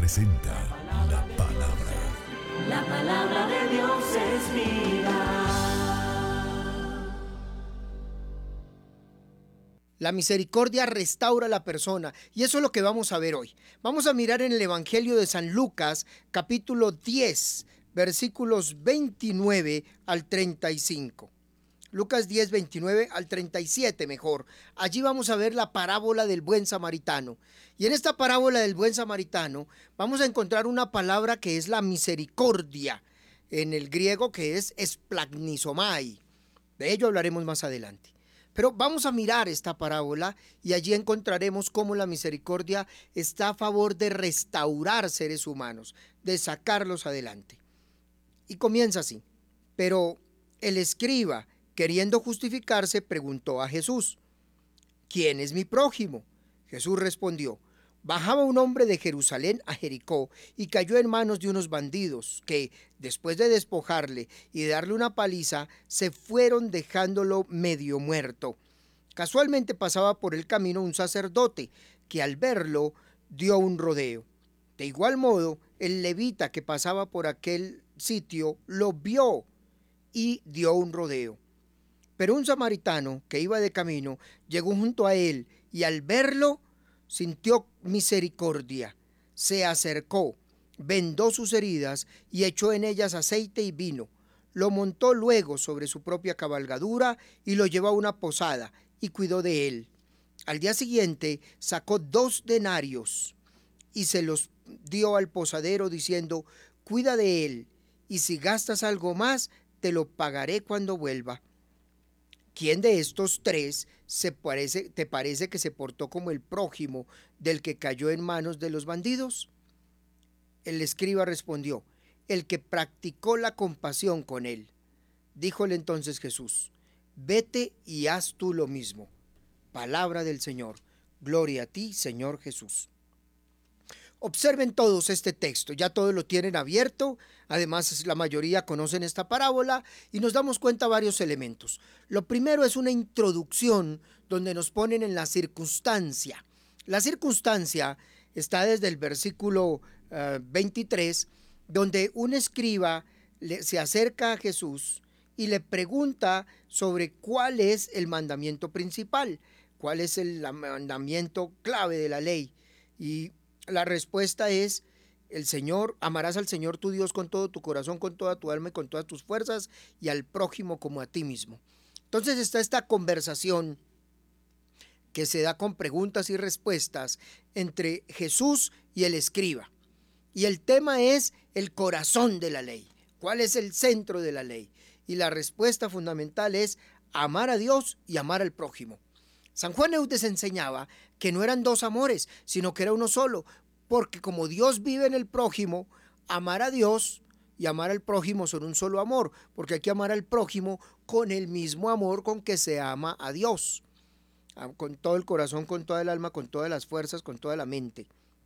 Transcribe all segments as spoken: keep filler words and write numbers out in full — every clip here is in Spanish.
presenta la palabra. La palabra de Dios es vida. La misericordia restaura a la persona y eso es lo que vamos a ver hoy. Vamos a mirar en el Evangelio de San Lucas, capítulo diez, versículos veintinueve al treinta y cinco. Lucas diez, veintinueve al treinta y siete mejor. Allí vamos a ver la parábola del buen samaritano. Y en esta parábola del buen samaritano vamos a encontrar una palabra que es la misericordia, en el griego que es esplagnisomai. De ello hablaremos más adelante. Pero vamos a mirar esta parábola y allí encontraremos cómo la misericordia está a favor de restaurar seres humanos, de sacarlos adelante. Y comienza así. Pero el escriba, queriendo justificarse, preguntó a Jesús: ¿quién es mi prójimo? Jesús respondió: bajaba un hombre de Jerusalén a Jericó y cayó en manos de unos bandidos que, después de despojarle y de darle una paliza, se fueron dejándolo medio muerto. Casualmente pasaba por el camino un sacerdote que, al verlo, dio un rodeo. De igual modo, el levita que pasaba por aquel sitio lo vio y dio un rodeo. Pero un samaritano que iba de camino llegó junto a él y, al verlo, sintió misericordia, se acercó, vendó sus heridas y echó en ellas aceite y vino. Lo montó luego sobre su propia cabalgadura y lo llevó a una posada y cuidó de él. Al día siguiente sacó dos denarios y se los dio al posadero diciendo: cuida de él, y si gastas algo más, te lo pagaré cuando vuelva. ¿Quién de estos tres se parece, te parece que se portó como el prójimo del que cayó en manos de los bandidos? El escriba respondió: el que practicó la compasión con él. Díjole entonces Jesús: vete y haz tú lo mismo. Palabra del Señor. Gloria a ti, Señor Jesús. Observen todos este texto, ya todos lo tienen abierto, además la mayoría conocen esta parábola y nos damos cuenta de varios elementos. Lo primero es una introducción donde nos ponen en la circunstancia. La circunstancia está desde el versículo uh, veintitrés, donde un escriba le, se acerca a Jesús y le pregunta sobre cuál es el mandamiento principal, cuál es el mandamiento clave de la ley. Y la respuesta es: el Señor, amarás al Señor tu Dios con todo tu corazón, con toda tu alma y con todas tus fuerzas, y al prójimo como a ti mismo. Entonces está esta conversación que se da con preguntas y respuestas entre Jesús y el escriba. Y el tema es el corazón de la ley. ¿Cuál es el centro de la ley? Y la respuesta fundamental es amar a Dios y amar al prójimo. San Juan Eudes enseñaba que no eran dos amores, sino que era uno solo, porque como Dios vive en el prójimo, amar a Dios y amar al prójimo son un solo amor, porque hay que amar al prójimo con el mismo amor con que se ama a Dios, con todo el corazón, con toda el alma, con todas las fuerzas, con toda la mente.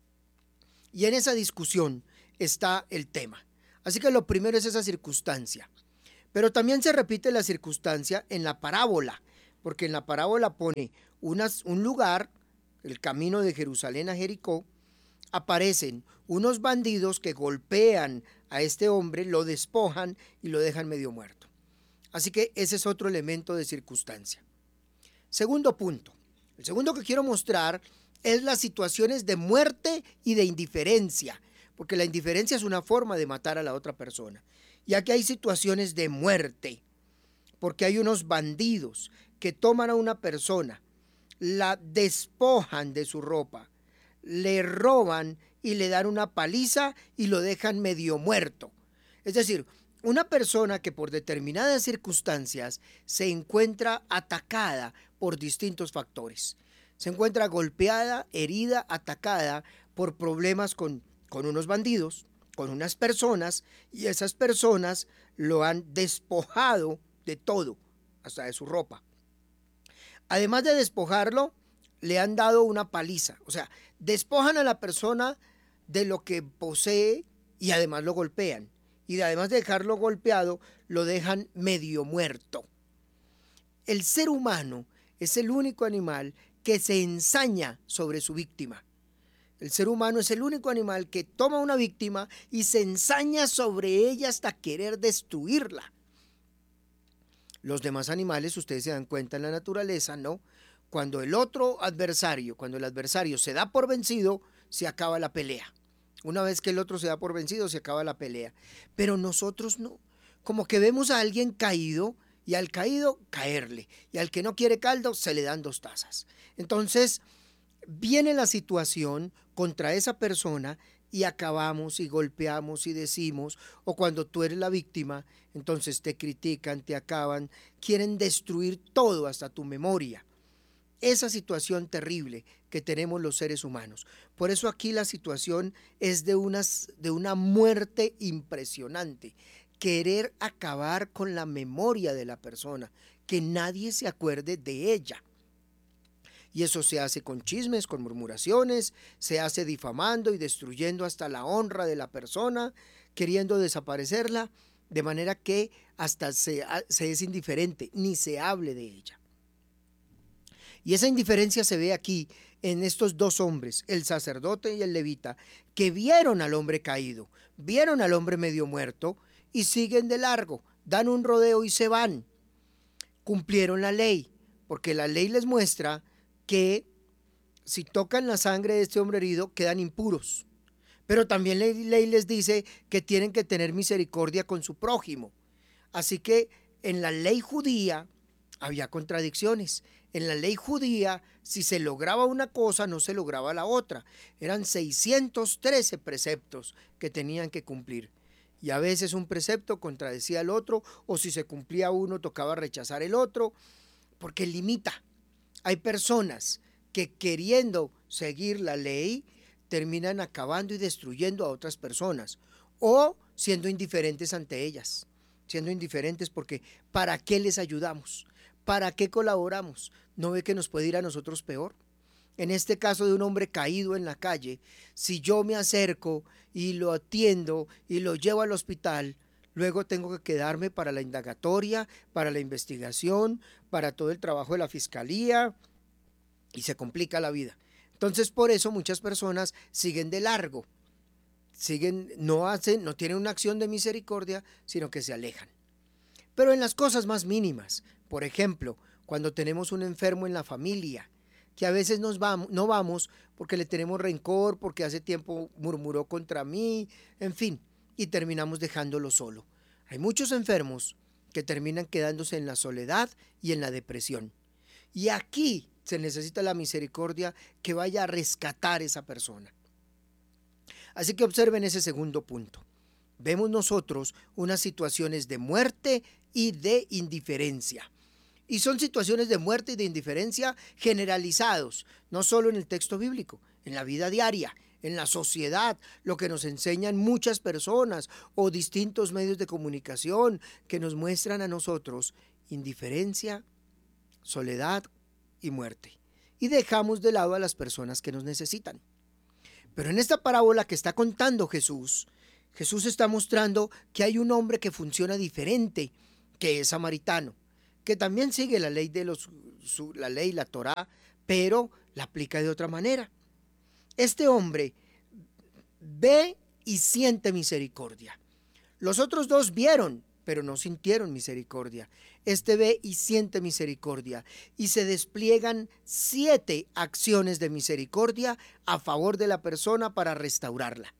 Y en esa discusión está el tema. Así que lo primero es esa circunstancia. Pero también se repite la circunstancia en la parábola, porque en la parábola pone unas, un lugar, el camino de Jerusalén a Jericó, aparecen unos bandidos que golpean a este hombre, lo despojan y lo dejan medio muerto. Así que ese es otro elemento de circunstancia. Segundo punto. El segundo que quiero mostrar es las situaciones de muerte y de indiferencia, porque la indiferencia es una forma de matar a la otra persona. Y aquí hay situaciones de muerte, porque hay unos bandidos que toman a una persona, la despojan de su ropa, le roban y le dan una paliza y lo dejan medio muerto. Es decir, una persona que por determinadas circunstancias se encuentra atacada por distintos factores. Se encuentra golpeada, herida, atacada por problemas con, con unos bandidos, con unas personas, y esas personas lo han despojado de todo, hasta de su ropa. Además de despojarlo, le han dado una paliza. O sea, despojan a la persona de lo que posee y además lo golpean. Y además de dejarlo golpeado, lo dejan medio muerto. El ser humano es el único animal que se ensaña sobre su víctima. El ser humano es el único animal que toma una víctima y se ensaña sobre ella hasta querer destruirla. Los demás animales, ustedes se dan cuenta en la naturaleza, ¿no? Cuando el otro adversario, cuando el adversario se da por vencido, se acaba la pelea. Una vez que el otro se da por vencido, se acaba la pelea. Pero nosotros no. Como que vemos a alguien caído y al caído caerle. Y al que no quiere caldo, se le dan dos tazas. Entonces, viene la situación contra esa persona y acabamos y golpeamos y decimos, o cuando tú eres la víctima, entonces te critican, te acaban, quieren destruir todo hasta tu memoria. Esa situación terrible que tenemos los seres humanos. Por eso aquí la situación es de, unas, de una muerte impresionante. Querer acabar con la memoria de la persona, que nadie se acuerde de ella. Y eso se hace con chismes, con murmuraciones, se hace difamando y destruyendo hasta la honra de la persona, queriendo desaparecerla, de manera que hasta se, se es indiferente, ni se hable de ella. Y esa indiferencia se ve aquí en estos dos hombres, el sacerdote y el levita, que vieron al hombre caído, vieron al hombre medio muerto y siguen de largo, dan un rodeo y se van. Cumplieron la ley, porque la ley les muestra que si tocan la sangre de este hombre herido quedan impuros, pero también la ley les dice que tienen que tener misericordia con su prójimo. Así que en la ley judía había contradicciones. En la ley judía, si se lograba una cosa, no se lograba la otra. Eran seiscientos trece preceptos que tenían que cumplir. Y a veces un precepto contradecía al otro, o si se cumplía uno, tocaba rechazar el otro, porque limita. Hay personas que queriendo seguir la ley terminan acabando y destruyendo a otras personas o siendo indiferentes ante ellas, siendo indiferentes porque ¿para qué les ayudamos? ¿Para qué colaboramos? ¿No ve que nos puede ir a nosotros peor? En este caso de un hombre caído en la calle, si yo me acerco y lo atiendo y lo llevo al hospital, luego tengo que quedarme para la indagatoria, para la investigación, para todo el trabajo de la fiscalía y se complica la vida. Entonces por eso muchas personas siguen de largo, siguen, no hacen, no tienen una acción de misericordia, sino que se alejan. Pero en las cosas más mínimas, por ejemplo, cuando tenemos un enfermo en la familia, que a veces nos vamos, no vamos porque le tenemos rencor, porque hace tiempo murmuró contra mí, en fin, y terminamos dejándolo solo. Hay muchos enfermos que terminan quedándose en la soledad y en la depresión. Y aquí se necesita la misericordia que vaya a rescatar a esa persona. Así que observen ese segundo punto. Vemos nosotros unas situaciones de muerte y de indiferencia. Y son situaciones de muerte y de indiferencia generalizados, no solo en el texto bíblico, en la vida diaria, en la sociedad, lo que nos enseñan muchas personas o distintos medios de comunicación que nos muestran a nosotros indiferencia, soledad y muerte. Y dejamos de lado a las personas que nos necesitan. Pero en esta parábola que está contando Jesús, Jesús está mostrando que hay un hombre que funciona diferente, que es samaritano, que también sigue la ley de los, su, la ley, la Torá, pero la aplica de otra manera. Este hombre ve y siente misericordia. Los otros dos vieron, pero no sintieron misericordia. Este ve y siente misericordia. Y se despliegan siete acciones de misericordia a favor de la persona para restaurarla.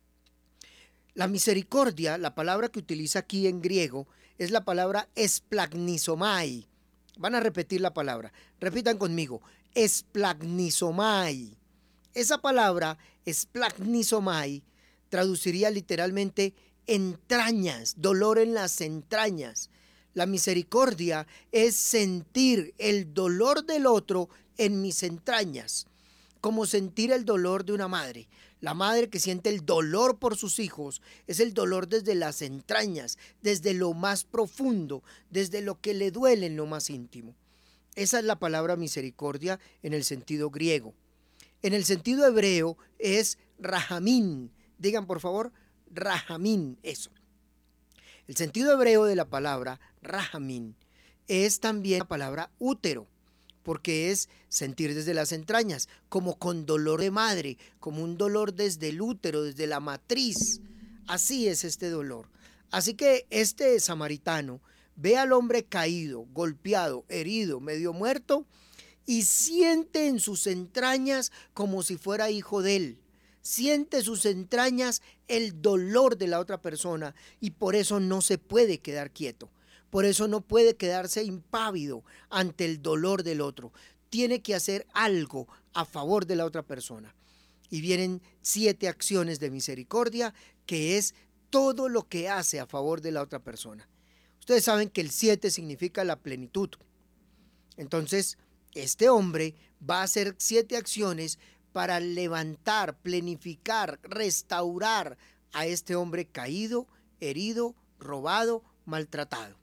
La misericordia, la palabra que utiliza aquí en griego, es la palabra esplagnizomai. Van a repetir la palabra. Repitan conmigo. Esplagnizomai. Esa palabra, esplagnizomai, traduciría literalmente entrañas, dolor en las entrañas. La misericordia es sentir el dolor del otro en mis entrañas, como sentir el dolor de una madre. La madre que siente el dolor por sus hijos es el dolor desde las entrañas, desde lo más profundo, desde lo que le duele en lo más íntimo. Esa es la palabra misericordia en el sentido griego. En el sentido hebreo es rahamín. Digan por favor, rahamín, eso. El sentido hebreo de la palabra rahamín es también la palabra útero. porque es sentir desde las entrañas, como con dolor de madre, como un dolor desde el útero, desde la matriz. Así es este dolor. Así que este samaritano ve al hombre caído, golpeado, herido, medio muerto, y siente en sus entrañas como si fuera hijo de él. Siente sus entrañas el dolor de la otra persona, y por eso no se puede quedar quieto. Por eso no puede quedarse impávido ante el dolor del otro. Tiene que hacer algo a favor de la otra persona. Y vienen siete acciones de misericordia, que es todo lo que hace a favor de la otra persona. Ustedes saben que el siete significa la plenitud. Entonces, este hombre va a hacer siete acciones para levantar, planificar, restaurar a este hombre caído, herido, robado, maltratado.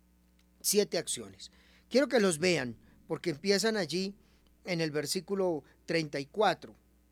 Siete acciones. Quiero que los vean porque empiezan allí en el versículo treinta y cuatro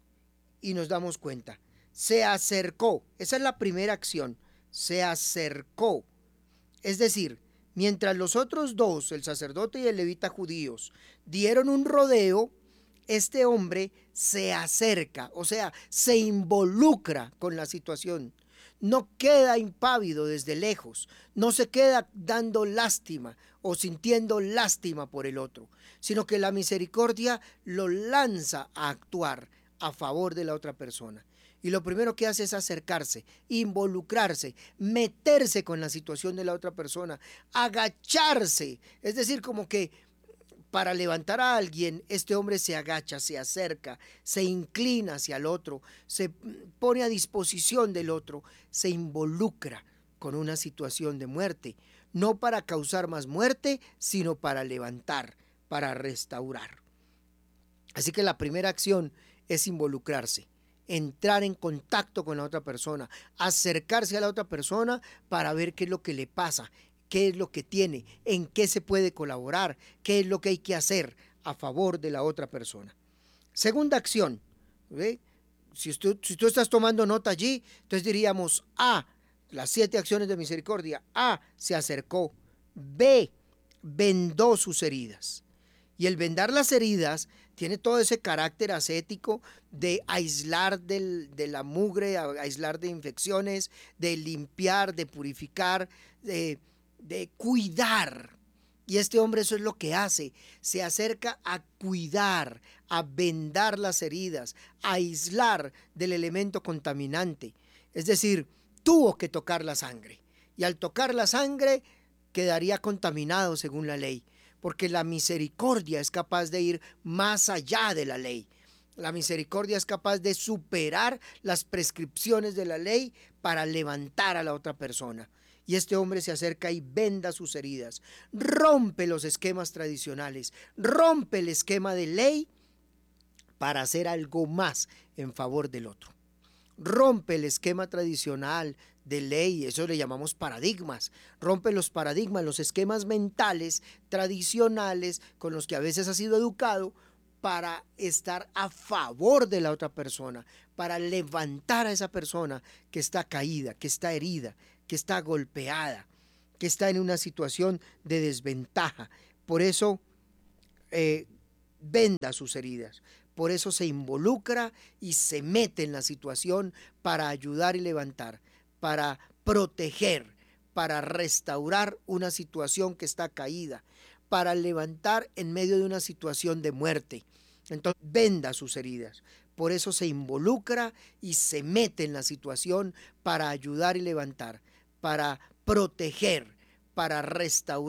y nos damos cuenta. Se acercó. Esa es la primera acción. Se acercó. Es decir, mientras los otros dos, el sacerdote y el levita judíos, dieron un rodeo, este hombre se acerca, o sea, se involucra con la situación. No queda impávido desde lejos, no se queda dando lástima o sintiendo lástima por el otro, sino que la misericordia lo lanza a actuar a favor de la otra persona. Y lo primero que hace es acercarse, involucrarse, meterse con la situación de la otra persona, agacharse. Es decir, como que para levantar a alguien, este hombre se agacha, se acerca, se inclina hacia el otro, se pone a disposición del otro, se involucra con una situación de muerte, no para causar más muerte, sino para levantar, para restaurar. Así que la primera acción es involucrarse. Entrar en contacto con la otra persona, acercarse a la otra persona para ver qué es lo que le pasa, qué es lo que tiene, en qué se puede colaborar, qué es lo que hay que hacer a favor de la otra persona. Segunda acción, ¿ve? Si, tú, si tú estás tomando nota allí, entonces diríamos A, las siete acciones de misericordia. A, se acercó. B, vendó sus heridas. Y el vendar las heridas tiene todo ese carácter ascético de aislar del, de la mugre, aislar de infecciones, de limpiar, de purificar, de, de cuidar. Y este hombre eso es lo que hace, se acerca a cuidar, a vendar las heridas, a aislar del elemento contaminante. Es decir, tuvo que tocar la sangre. Y al tocar la sangre quedaría contaminado según la ley. Porque la misericordia es capaz de ir más allá de la ley. La misericordia es capaz de superar las prescripciones de la ley para levantar a la otra persona. Y este hombre se acerca y venda sus heridas, rompe los esquemas tradicionales, rompe el esquema de ley para hacer algo más en favor del otro. Rompe el esquema tradicional de ley, eso le llamamos paradigmas, rompe los paradigmas, los esquemas mentales tradicionales con los que a veces ha sido educado para estar a favor de la otra persona, para levantar a esa persona que está caída, que está herida, que está golpeada, que está en una situación de desventaja. Por eso eh, venda sus heridas. Por eso se involucra y se mete en la situación para ayudar y levantar, para proteger, para restaurar una situación que está caída, para levantar en medio de una situación de muerte. Entonces, venda sus heridas. Por eso se involucra y se mete en la situación para ayudar y levantar, para proteger, para restaurar